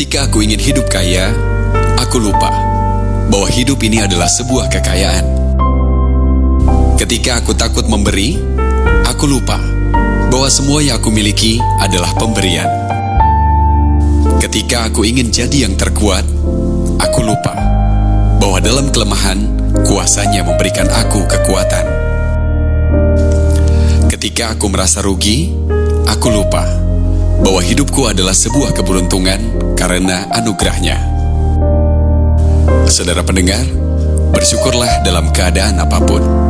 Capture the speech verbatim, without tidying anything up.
Ketika aku ingin hidup kaya, aku lupa bahwa hidup ini adalah sebuah kekayaan. Ketika aku takut memberi, aku lupa bahwa semua yang aku miliki adalah pemberian. Ketika aku ingin jadi yang terkuat, aku lupa bahwa dalam kelemahan, kuasanya memberikan aku kekuatan. Ketika aku merasa rugi, aku lupa bahwa hidupku adalah sebuah keberuntungan karena anugerahnya. Saudara pendengar, bersyukurlah dalam keadaan apapun.